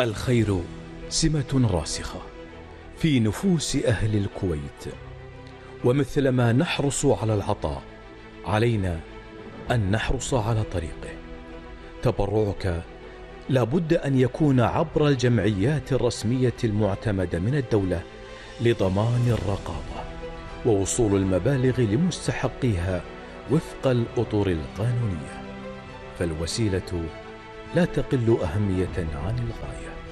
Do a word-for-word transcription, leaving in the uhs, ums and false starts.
الخير سمة راسخة في نفوس أهل الكويت، ومثلما نحرص على العطاء علينا أن نحرص على طريقه. تبرعك لا بد أن يكون عبر الجمعيات الرسمية المعتمدة من الدولة لضمان الرقابة ووصول المبالغ لمستحقيها وفق الأطر القانونية، فالوسيلة لا تقل أهمية عن الغاية.